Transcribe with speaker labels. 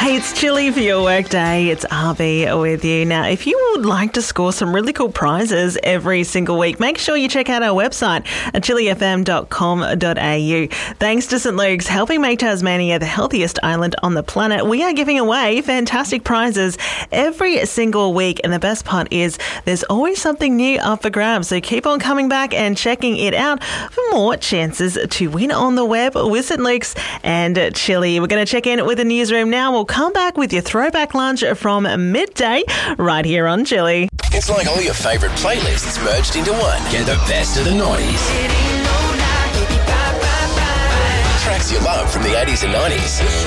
Speaker 1: Hey, it's Chilli for your workday. It's RB with you. Now, if you would like to score some really cool prizes every single week, make sure you check out our website at chillifm.com.au. Thanks to St. Luke's, helping make Tasmania the healthiest island on the planet, we are giving away fantastic prizes every single week. And the best part is there's always something new up for grabs. So keep on coming back and checking it out for more chances to win on the web with St. Luke's and Chilli. We're going to check in with the newsroom now. We'll come back with your throwback lunch from midday right here on Chilli.
Speaker 2: It's like all your favourite playlists merged into one. Get the best of the 90s. Tracks you love from the 80s and 90s.